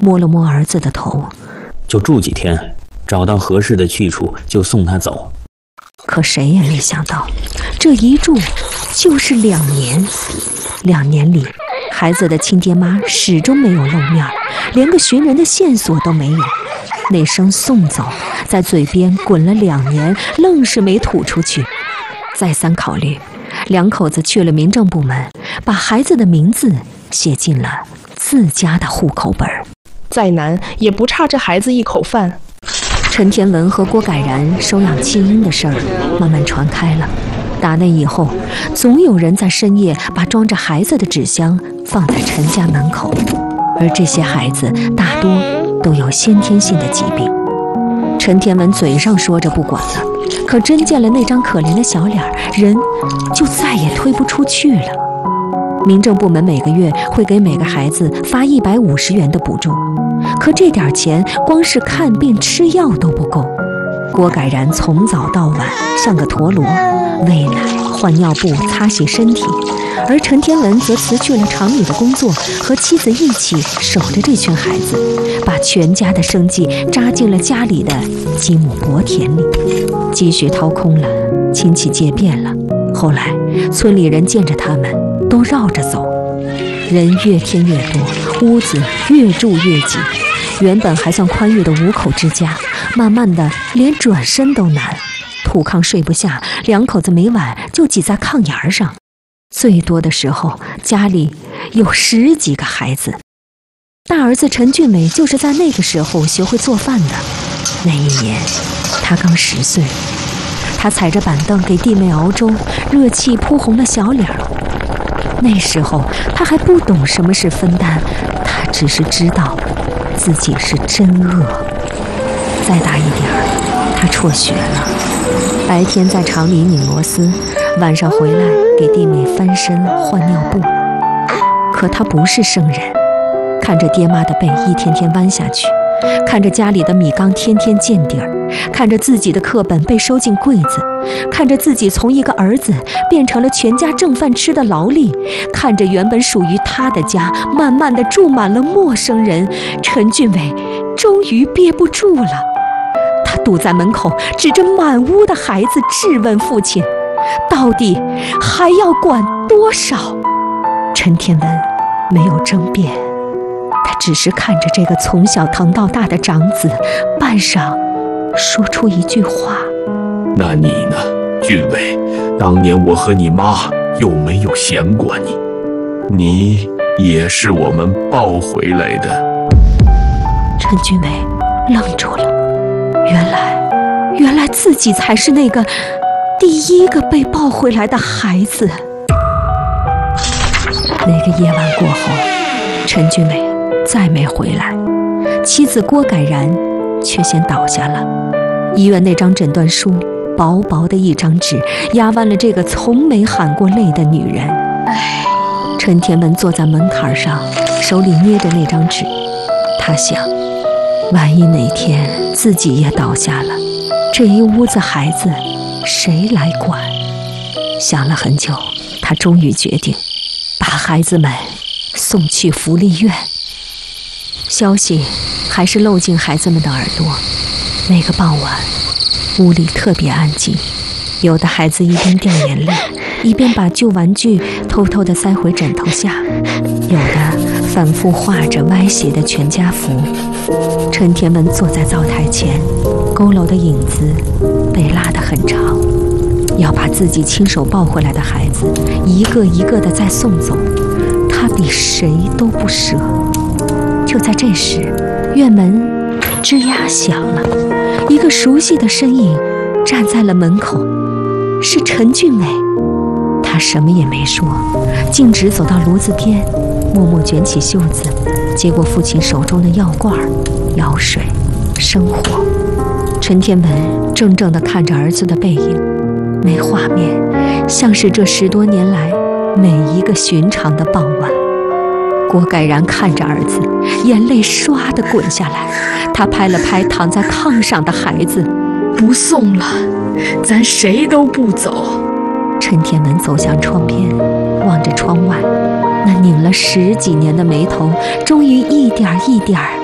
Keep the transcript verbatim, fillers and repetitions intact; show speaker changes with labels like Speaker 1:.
Speaker 1: 摸了摸儿子的头，
Speaker 2: 就住几天，找到合适的去处就送他走。
Speaker 1: 可谁也没想到，这一住就是两年。两年里，孩子的亲爹妈始终没有露面，连个寻人的线索都没有。那声送走在嘴边滚了两年，愣是没吐出去。再三考虑，两口子去了民政部门，把孩子的名字写进了自家的户口本。
Speaker 3: 再难也不差这孩子一口饭。
Speaker 1: 陈天文和郭改然收养弃婴的事儿慢慢传开了。打那以后，总有人在深夜把装着孩子的纸箱放在陈家门口，而这些孩子大多都有先天性的疾病。陈天文嘴上说着不管了，可真见了那张可怜的小脸，人就再也推不出去了。民政部门每个月会给每个孩子发一百五十元的补助，可这点钱光是看病吃药都不够。郭改然从早到晚像个陀螺，喂奶、换尿布、擦洗身体，而陈天文则辞去了厂里的工作，和妻子一起守着这群孩子，把全家的生计扎进了家里的几亩薄田里。积蓄掏空了，亲戚借遍了，后来村里人见着他们都绕着走，人越添越多，屋子越住越挤。原本还算宽裕的五口之家，慢慢的连转身都难。土炕睡不下，两口子每晚就挤在炕沿上。最多的时候，家里有十几个孩子。大儿子陈俊美就是在那个时候学会做饭的。那一年，他刚十岁，他踩着板凳给弟妹熬粥，热气扑红了小脸。那时候他还不懂什么是分担，他只是知道自己是真饿。再大一点儿，他辍学了，白天在厂里拧螺丝，晚上回来给弟妹翻身换尿布。可他不是圣人，看着爹妈的背一天天弯下去，看着家里的米缸天天见底儿，看着自己的课本被收进柜子，看着自己从一个儿子变成了全家挣饭吃的劳力，看着原本属于他的家慢慢的住满了陌生人，陈俊伟终于憋不住了。他堵在门口，指着满屋的孩子质问父亲，到底还要管多少？陈天文没有争辩，他只是看着这个从小疼到大的长子，半晌说出一句话：
Speaker 4: 那你呢，俊伟？当年我和你妈有没有嫌过你？你也是我们抱回来的。
Speaker 1: 陈俊伟愣住了，原来原来自己才是那个第一个被抱回来的孩子。那个夜晚过后，陈俊伟再没回来，妻子郭改然却先倒下了。医院那张诊断书，薄薄的一张纸，压弯了这个从没喊过累的女人。唉，陈天文坐在门槛上，手里捏着那张纸。他想，万一哪天自己也倒下了，这一屋子孩子谁来管？想了很久，他终于决定把孩子们送去福利院。消息还是漏进孩子们的耳朵。那个傍晚，屋里特别安静，有的孩子一边掉眼泪，一边把旧玩具偷偷地塞回枕头下，有的反复画着歪斜的全家福。陈天文坐在灶台前，佝偻的影子被拉得很长，要把自己亲手抱回来的孩子一个一个地再送走，他比谁都不舍。就在这时，院门吱呀响了，一个熟悉的身影站在了门口，是陈俊伟。他什么也没说，径直走到炉子边，默默卷起袖子，接过父亲手中的药罐，舀水生火。陈天文怔怔地看着儿子的背影，那画面像是这十多年来每一个寻常的傍晚。郭改然看着儿子，眼泪唰地滚下来，他拍了拍躺在炕上的孩子，
Speaker 3: 不送了，咱谁都不走。
Speaker 1: 陈天文走向窗边，望着窗外，那拧了十几年的眉头终于一点一点